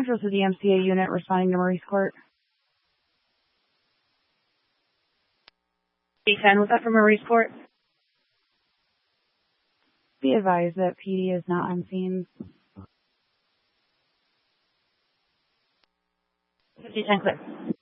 Central to the MCA unit responding to Maurice Court. D10, was that from Maurice Court? Be advised that PD is not on scene. 5010 clear.